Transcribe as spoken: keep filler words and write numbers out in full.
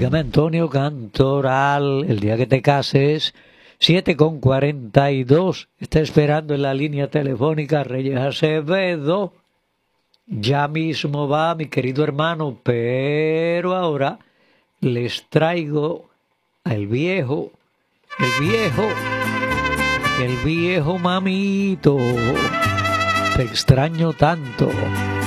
Dígame, Antonio Cantoral, el día que te cases, siete con cuarenta y dos, está esperando en la línea telefónica Reyes Acevedo. Ya mismo va, mi querido hermano, pero ahora les traigo al viejo, el viejo, el viejo mamito. Te extraño tanto.